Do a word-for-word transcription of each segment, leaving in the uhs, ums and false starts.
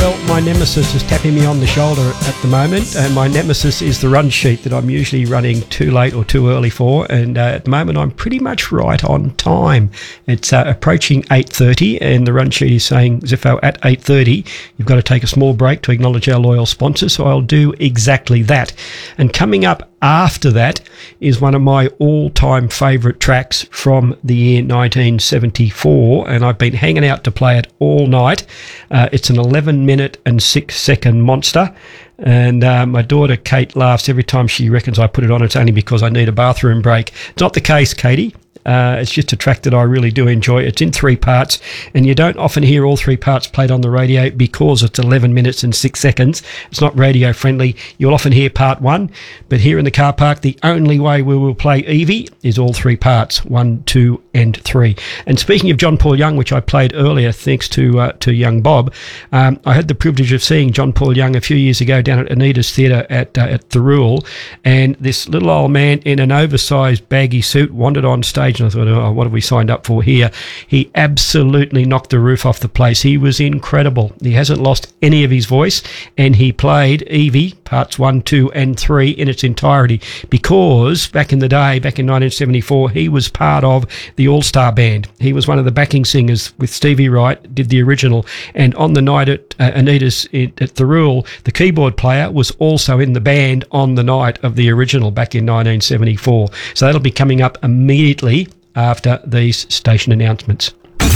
Well, my nemesis is tapping me on the shoulder at the moment, and my nemesis is the run sheet that I'm usually running too late or too early for, and uh, at the moment I'm pretty much right on time. It's uh, approaching eight thirty, and the run sheet is saying, Ziffo, at eight thirty you've got to take a small break to acknowledge our loyal sponsor, so I'll do exactly that. And coming up after that is one of my all-time favourite tracks from the year nineteen seventy-four, and I've been hanging out to play it all night. Uh, it's an eleven minute and six second monster, and uh, my daughter Kate laughs every time she reckons I put it on. It's only because I need a bathroom break. It's not the case, Katie. Uh, it's just a track that I really do enjoy. It's in three parts, and you don't often hear all three parts played on the radio because it's eleven minutes and six seconds. It's not radio friendly. You'll often hear part one, but here in the car park, the only way we will play Evie is all three parts, one, two, and three. And speaking of John Paul Young, which I played earlier, thanks to uh, to young Bob, um, I had the privilege of seeing John Paul Young a few years ago down at Anita's Theatre at uh, at Thirroul, and this little old man in an oversized baggy suit wandered on stage, and I thought, oh, what have we signed up for here? He absolutely knocked the roof off the place. He was incredible. He hasn't lost any of his voice, and he played Evie, parts one, two, and three in its entirety, because back in the day, back in nineteen seventy-four, he was part of the All-Star Band. He was one of the backing singers with Stevie Wright, did the original, and on the night at uh, Anita's at, at Thirroul, the keyboard player was also in the band on the night of the original back in nineteen seventy-four. So that'll be coming up immediately after these station announcements.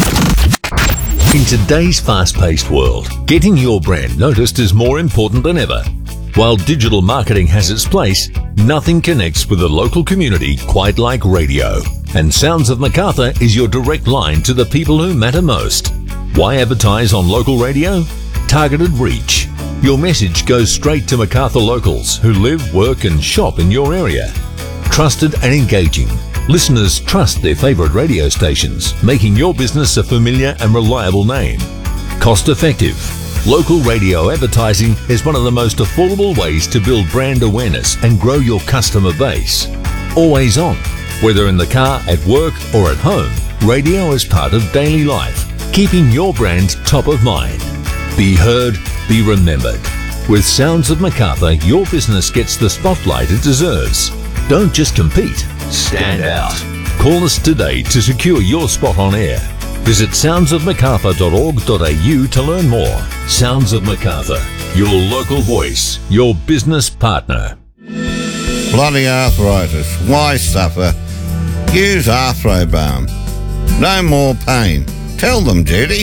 In today's fast-paced world, getting your brand noticed is more important than ever. While digital marketing has its place, nothing connects with the local community quite like radio. And Sounds of Macarthur is your direct line to the people who matter most. Why advertise on local radio? Targeted reach. Your message goes straight to Macarthur locals who live, work and shop in your area. Trusted and engaging. Listeners trust their favourite radio stations, making your business a familiar and reliable name. Cost effective. Local radio advertising is one of the most affordable ways to build brand awareness and grow your customer base. Always on. Whether in the car, at work or at home, radio is part of daily life, keeping your brand top of mind. Be heard, be remembered. With Sounds of Macarthur, your business gets the spotlight it deserves. Don't just compete, stand out. Call us today to secure your spot on air. Visit sounds of macarthur dot org dot a u to learn more. Sounds of Macarthur, your local voice, your business partner. Bloody arthritis. Why suffer? Use Arthrobalm. No more pain. Tell them, Judy.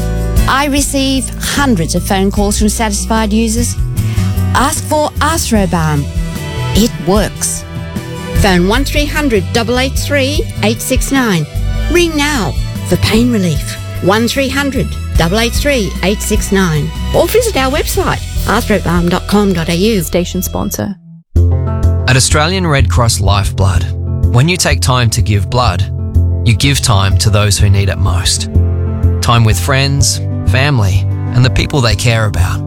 I receive hundreds of phone calls from satisfied users. Ask for Arthrobalm. It works. Phone one three hundred, eight eight three, eight six nine. Ring now for pain relief. one three hundred, eight eight three, eight six nine. Or visit our website, arthrobalm dot com dot a u. Station sponsor. At Australian Red Cross Lifeblood, when you take time to give blood, you give time to those who need it most. Time with friends, family, and the people they care about.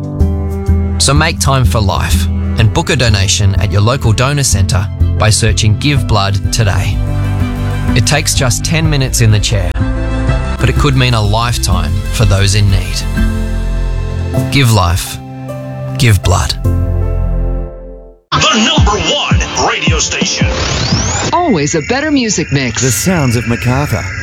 So make time for life and book a donation at your local donor centre by searching Give Blood today. It takes just ten minutes in the chair, but it could mean a lifetime for those in need. Give life. Give blood. The number one radio station. Always a better music mix. The Sounds of Macarthur.